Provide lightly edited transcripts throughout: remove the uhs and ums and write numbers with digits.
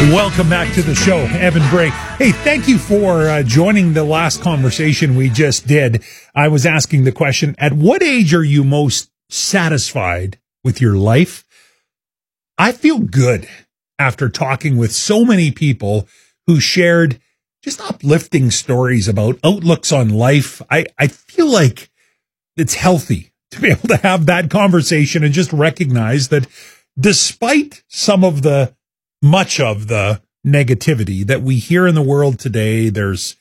Welcome back to the show, Evan Bray. Hey, thank you for joining the last conversation we just did. I was asking the question, at what age are you most satisfied with your life? I feel good after talking with so many people who shared just uplifting stories about outlooks on life. I feel like it's healthy to be able to have that conversation and just recognize that despite much of the negativity that we hear in the world today, there's,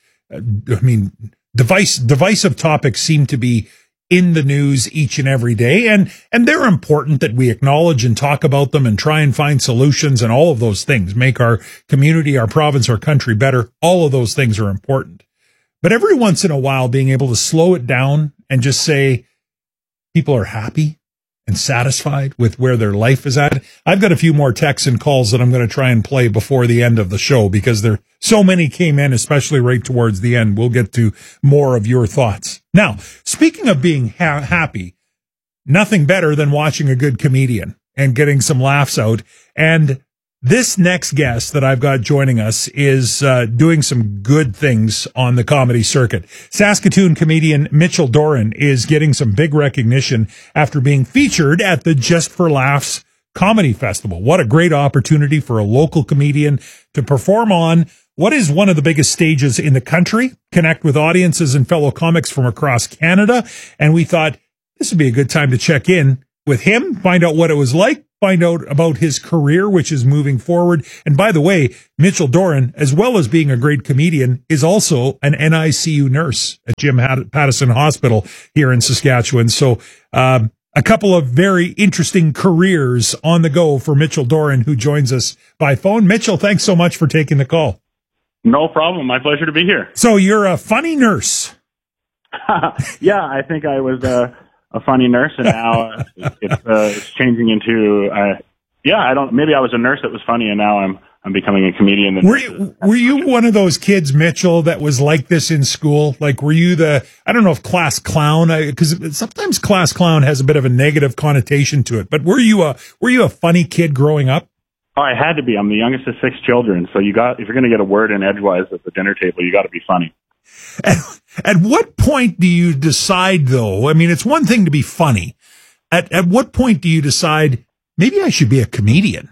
divisive topics seem to be in the news each and every day. And they're important that we acknowledge and talk about them and try and find solutions and all of those things, make our community, our province, our country better. All of those things are important. But every once in a while, being able to slow it down and just say people are happy and satisfied with where their life is at. I've got a few more texts and calls that I'm going to try and play before the end of the show because there so many came in, especially right towards the end. We'll get to more of your thoughts. Now, speaking of being happy, nothing better than watching a good comedian and getting some laughs out. And this next guest that I've got joining us is doing some good things on the comedy circuit. Saskatoon comedian Mitchell Doran is getting some big recognition after being featured at the Just for Laughs Comedy Festival. What a great opportunity for a local comedian to perform on what is one of the biggest stages in the country, connect with audiences and fellow comics from across Canada. And we thought this would be a good time to check in with him, find out what it was like, find out about his career, which is moving forward. And by the way, Mitchell Doran, as well as being a great comedian, is also an NICU nurse at Jim Pattison Hospital here in Saskatchewan. So a couple of very interesting careers on the go for Mitchell Doran, who joins us by phone. Mitchell, thanks so much for taking the call. No problem. My pleasure to be here. So you're a funny nurse. Yeah, I think I was a funny nurse, and now it's changing into maybe I was a nurse that was funny, and now I'm becoming a comedian. Were you one of those kids, Mitchell, that was like this in school? Like, were you I don't know if class clown, because sometimes class clown has a bit of a negative connotation to it, but were you a funny kid growing up? Oh, I had to be. I'm the youngest of 6 children, so if you're going to get a word in edgewise at the dinner table, you got to be funny. At what point do you decide, though? I mean, it's one thing to be funny. At what point do you decide, maybe I should be a comedian?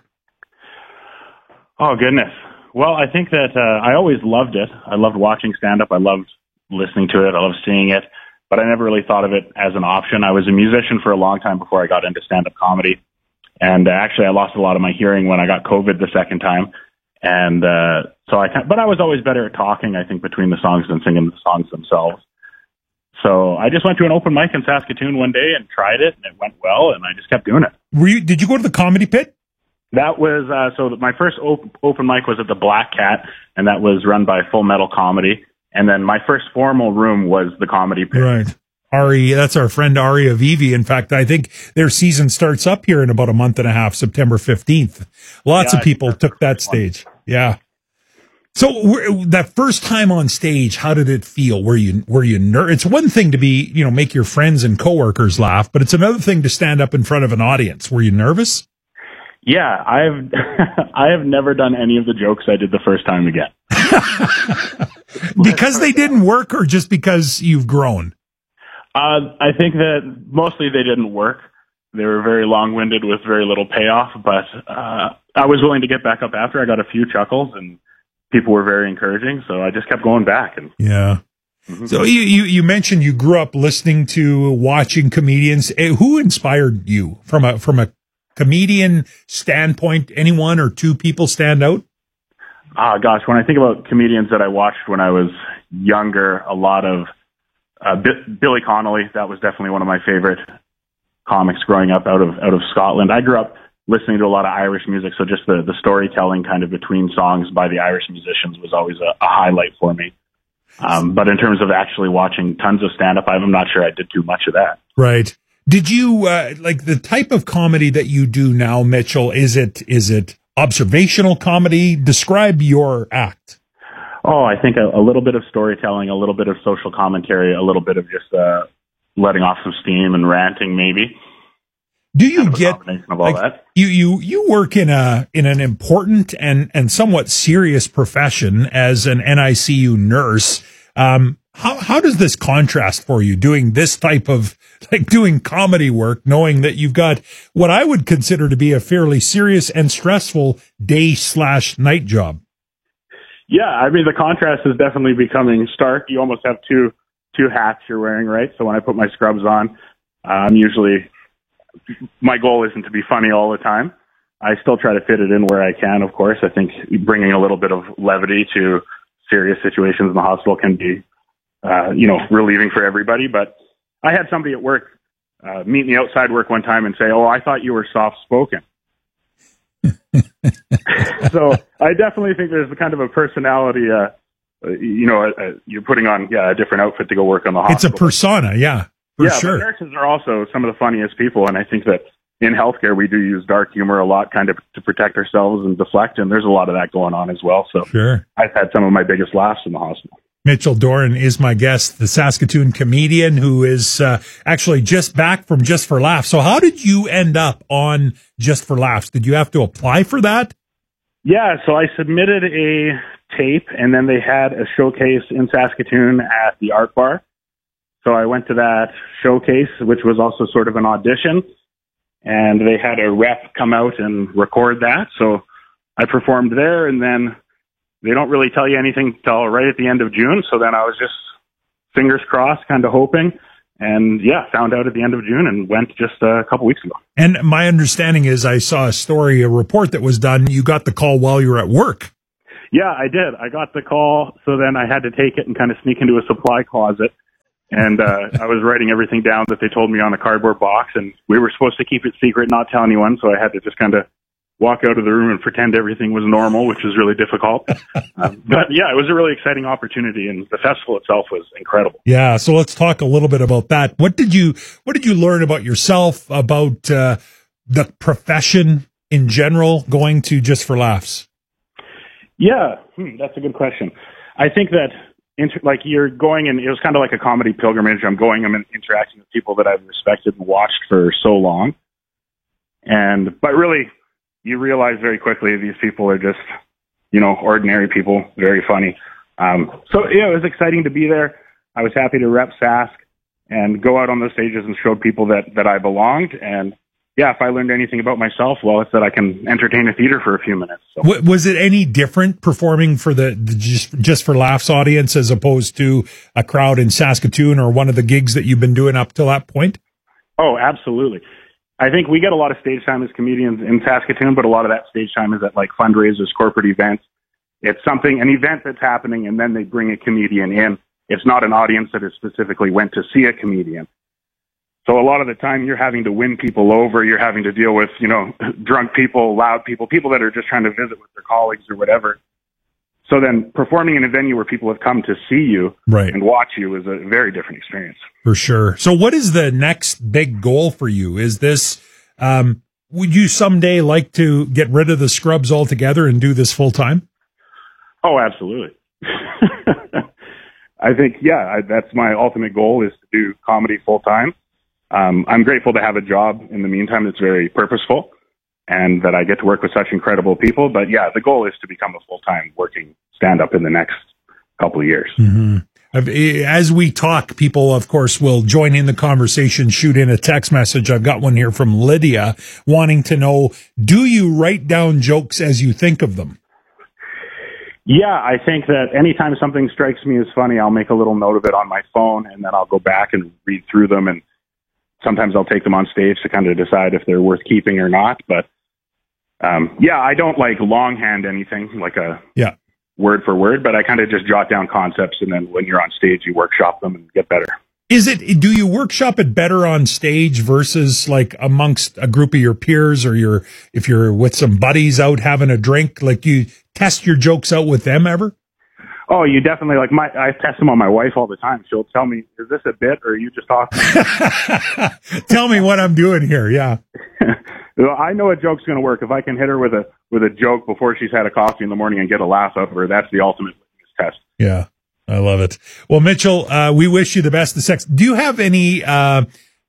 Oh, goodness. Well, I think that I always loved it. I loved watching stand-up. I loved listening to it. I loved seeing it. But I never really thought of it as an option. I was a musician for a long time before I got into stand-up comedy. And actually, I lost a lot of my hearing when I got COVID the second time. And but I was always better at talking, I think, between the songs than singing the songs themselves. So I just went to an open mic in Saskatoon one day and tried it, and it went well, and I just kept doing it. Did you go to the Comedy Pit? That was, my first open mic was at the Black Cat, and that was run by Full Metal Comedy. And then my first formal room was the Comedy Pit. Right. Ari, that's our friend Ari Avivi. In fact, I think their season starts up here in about a month and a half, September 15th. Lots of people took that stage. Yeah. So that first time on stage, how did it feel? Were you nervous? It's one thing to make your friends and coworkers laugh, but it's another thing to stand up in front of an audience. Were you nervous? Yeah, I have never done any of the jokes I did the first time again. Because they didn't work, or just because you've grown? I think that mostly they didn't work. They were very long-winded with very little payoff, but I was willing to get back up after. I got a few chuckles, and people were very encouraging, so I just kept going back. Yeah. Mm-hmm. So you mentioned you grew up listening to, watching comedians. Who inspired you from a comedian standpoint? Anyone or two people stand out? Gosh, when I think about comedians that I watched when I was younger, a lot of Billy Connolly. That was definitely one of my favorite comics growing up out of Scotland. I grew up listening to a lot of Irish music, so just the storytelling kind of between songs by the Irish musicians was always a highlight for me. But in terms of actually watching tons of stand-up, I'm not sure I did too much of that. Right. Did you, like the type of comedy that you do now, Mitchell, is it observational comedy? Describe your act. Oh, I think a little bit of storytelling, a little bit of social commentary, a little bit of just letting off some steam and ranting, maybe. Do you get of all that. You work in an important and somewhat serious profession as an NICU nurse. How does this contrast for you doing this type of doing comedy work, knowing that you've got what I would consider to be a fairly serious and stressful day/night job? Yeah, I mean, the contrast is definitely becoming stark. You almost have two hats you're wearing, right? So when I put my scrubs on, my goal isn't to be funny all the time. I still try to fit it in where I can, of course. I think bringing a little bit of levity to serious situations in the hospital can be, relieving for everybody. But I had somebody at work meet me outside work one time and say, "Oh, I thought you were soft-spoken." So I definitely think there's a kind of a personality, you're putting on a different outfit to go work on the hospital. It's a persona, yeah, for sure. But nurses are also some of the funniest people, and I think that in healthcare we do use dark humor a lot, kind of to protect ourselves and deflect, and there's a lot of that going on as well. So sure. I've had some of my biggest laughs in the hospital. Mitchell Doran is my guest, the Saskatoon comedian who is actually just back from Just for Laughs. So how did you end up on Just for Laughs? Did you have to apply for that? Yeah, so I submitted a tape, and then they had a showcase in Saskatoon at the Art Bar. So I went to that showcase, which was also sort of an audition, and they had a rep come out and record that. So I performed there, and then they don't really tell you anything till right at the end of June. So then I was just fingers crossed, kind of hoping, and found out at the end of June and went just a couple weeks ago. And my understanding is I saw a report that was done. You got the call while you were at work. Yeah, I did. I got the call. So then I had to take it and kind of sneak into a supply closet. And I was writing everything down that they told me on a cardboard box. And we were supposed to keep it secret, not tell anyone. So I had to just kind of walk out of the room and pretend everything was normal, which was really difficult. But it was a really exciting opportunity, and the festival itself was incredible. Yeah. So let's talk a little bit about that. What did you learn about yourself, about the profession in general, going to Just for Laughs? Yeah, that's a good question. I think that you're going, and it was kind of like a comedy pilgrimage. I'm interacting with people that I've respected and watched for so long. But really, you realize very quickly these people are just, ordinary people, very funny. So it was exciting to be there. I was happy to rep Sask and go out on those stages and show people that I belonged. And if I learned anything about myself, well, it's that I can entertain a theater for a few minutes. So. Was it any different performing for the Just for Laughs audience as opposed to a crowd in Saskatoon or one of the gigs that you've been doing up till that point? Oh, absolutely. I think we get a lot of stage time as comedians in Saskatoon, but a lot of that stage time is at fundraisers, corporate events. It's an event that's happening, and then they bring a comedian in. It's not an audience that has specifically went to see a comedian. So a lot of the time you're having to win people over. You're having to deal with, drunk people, loud people, people that are just trying to visit with their colleagues or whatever. So then performing in a venue where people have come to see you and watch you is a very different experience. For sure. So what is the next big goal for you? Is this, would you someday like to get rid of the scrubs altogether and do this full time? Oh, absolutely. I think, that's my ultimate goal, is to do comedy full time. I'm grateful to have a job in the meantime that's very purposeful, and that I get to work with such incredible people. But the goal is to become a full-time working stand-up in the next couple of years. Mm-hmm. As we talk, people, of course, will join in the conversation, shoot in a text message. I've got one here from Lydia wanting to know, do you write down jokes as you think of them? Yeah, I think that anytime something strikes me as funny, I'll make a little note of it on my phone, and then I'll go back and read through them, and sometimes I'll take them on stage to kind of decide if they're worth keeping or not. But I don't longhand anything word for word, but I kind of just jot down concepts, and then when you're on stage, you workshop them and get better. Do you workshop it better on stage versus amongst a group of your peers, or if you're with some buddies out having a drink, you test your jokes out with them ever? Oh, you definitely I test them on my wife all the time. She'll tell me, is this a bit or are you just talking? Tell me what I'm doing here. Yeah. I know a joke's going to work. If I can hit her with a joke before she's had a coffee in the morning and get a laugh out of her, that's the ultimate test. Yeah. I love it. Well, Mitchell, we wish you the best of sex. Do you have any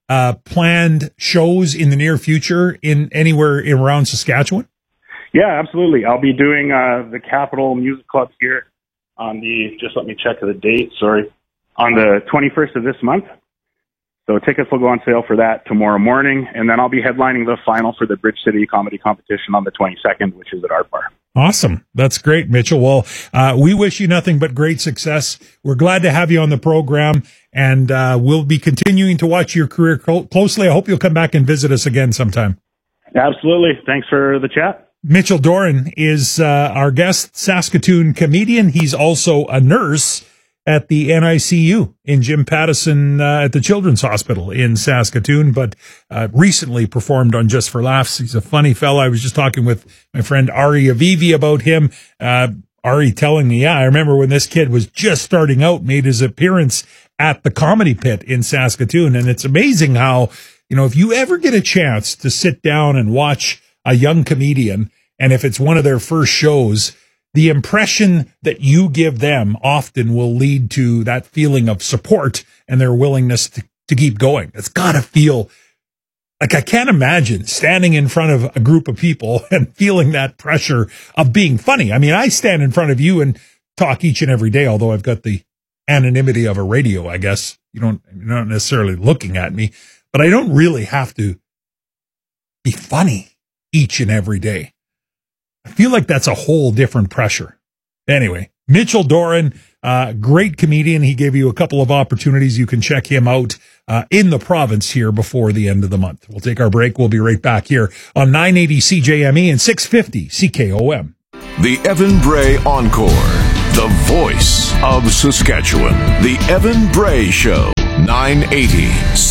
planned shows in the near future in anywhere around Saskatchewan? Yeah, absolutely. I'll be doing the Capital Music Club here on just let me check the date, on the 21st of this month. So tickets will go on sale for that tomorrow morning, and then I'll be headlining the final for the Bridge City Comedy Competition on the 22nd, which is at Art Bar. Awesome. That's great, Mitchell. Well, we wish you nothing but great success. We're glad to have you on the program, and we'll be continuing to watch your career closely. I hope you'll come back and visit us again sometime. Absolutely. Thanks for the chat. Mitchell Doran is our guest, Saskatoon comedian. He's also a nurse at the NICU in Jim Pattison at the Children's Hospital in Saskatoon, but recently performed on Just for Laughs. He's a funny fella. I was just talking with my friend Ari Avivi about him. Ari telling me, I remember when this kid was just starting out, made his appearance at the Comedy Pit in Saskatoon. And it's amazing how, if you ever get a chance to sit down and watch a young comedian, and if it's one of their first shows, the impression that you give them often will lead to that feeling of support and their willingness to keep going. It's got to feel like, I can't imagine standing in front of a group of people and feeling that pressure of being funny. I mean, I stand in front of you and talk each and every day, although I've got the anonymity of a radio, I guess. You're not necessarily looking at me, but I don't really have to be funny each and every day. I feel like that's a whole different pressure. Anyway, Mitchell Doran, great comedian. He gave you a couple of opportunities. You can check him out in the province here before the end of the month. We'll take our break. We'll be right back here on 980 CJME and 650 CKOM. The Evan Bray Encore, the voice of Saskatchewan. The Evan Bray Show, 980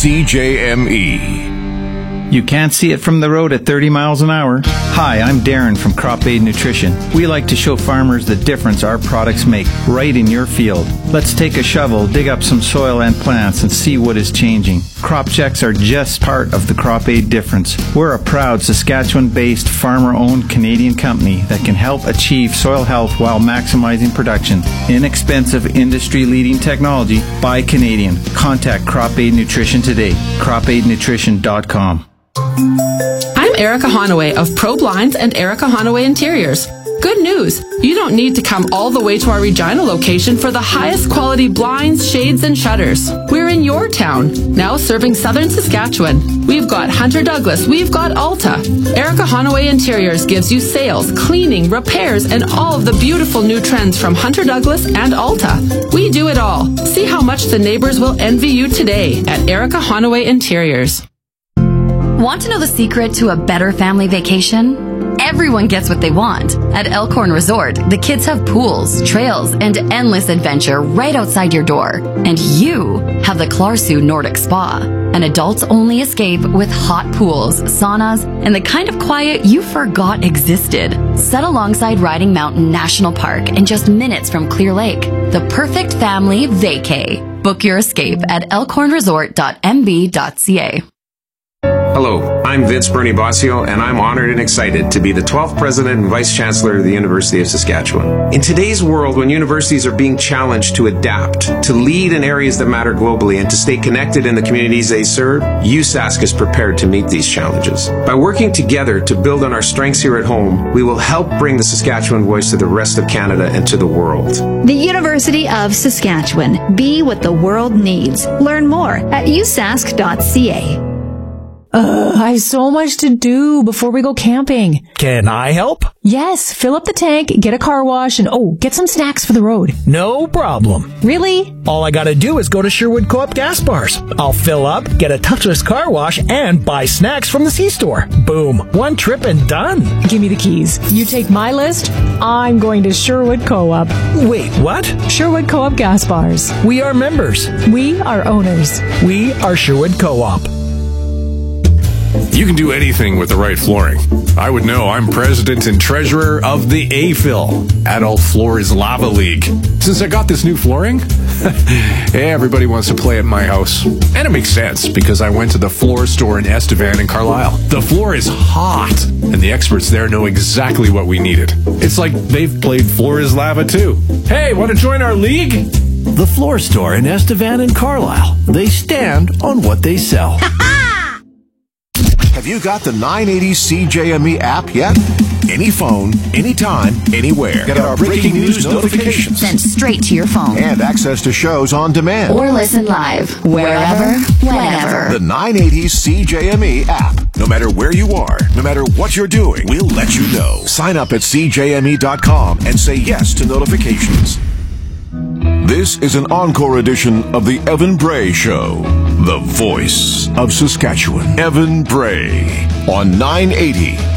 CJME. You can't see it from the road at 30 miles an hour. Hi, I'm Darren from Crop Aid Nutrition. We like to show farmers the difference our products make right in your field. Let's take a shovel, dig up some soil and plants, and see what is changing. Crop checks are just part of the Crop Aid difference. We're a proud Saskatchewan-based, farmer-owned Canadian company that can help achieve soil health while maximizing production. Inexpensive, industry-leading technology by Canadian. Contact Crop Aid Nutrition today. CropAidNutrition.com. I'm Erica Honaway of Pro Blinds and Erica Honaway Interiors. Good news! You don't need to come all the way to our Regina location for the highest quality blinds, shades, and shutters. We're in your town, now serving southern Saskatchewan. We've got Hunter Douglas, we've got Alta. Erica Honaway Interiors gives you sales, cleaning, repairs, and all of the beautiful new trends from Hunter Douglas and Alta. We do it all. See how much the neighbors will envy you today at Erica Honaway Interiors. Want to know the secret to a better family vacation? Everyone gets what they want. At Elkhorn Resort, the kids have pools, trails, and endless adventure right outside your door. And you have the Clarsu Nordic Spa, an adults-only escape with hot pools, saunas, and the kind of quiet you forgot existed. Set alongside Riding Mountain National Park and just minutes from Clear Lake. The perfect family vacay. Book your escape at elkhornresort.mb.ca. Hello, I'm Vince Bernie Bossio, and I'm honored and excited to be the 12th President and Vice Chancellor of the University of Saskatchewan. In today's world, when universities are being challenged to adapt, to lead in areas that matter globally, and to stay connected in the communities they serve, USask is prepared to meet these challenges. By working together to build on our strengths here at home, we will help bring the Saskatchewan voice to the rest of Canada and to the world. The University of Saskatchewan. Be what the world needs. Learn more at usask.ca. I have so much to do before we go camping. Can I help? Yes, fill up the tank, get a car wash, and get some snacks for the road. No problem. Really? All I gotta do is go to Sherwood Co-op gas bars. I'll fill up, get a touchless car wash, and buy snacks from the C-store. Boom. One trip and done. Give me the keys. You take my list, I'm going to Sherwood Co-op. Wait, what? Sherwood Co-op gas bars. We are members. We are owners. We are Sherwood Co-op. You can do anything with the right flooring. I would know. I'm president and treasurer of the AFIL, Adult Floors Lava League. Since I got this new flooring, everybody wants to play at my house. And it makes sense because I went to the floor store in Estevan and Carlisle. The floor is hot, and the experts there know exactly what we needed. It's like they've played Floor is Lava too. Hey, want to join our league? The Floor Store in Estevan and Carlisle. They stand on what they sell. Have you got the 980 CJME app yet? Any phone, anytime, anywhere. Get our breaking news notifications sent straight to your phone. And access to shows on demand. Or listen live, wherever, whenever. The 980 CJME app. No matter where you are, no matter what you're doing, we'll let you know. Sign up at CJME.com and say yes to notifications. This is an encore edition of the Evan Bray Show. The voice of Saskatchewan. Evan Bray on 980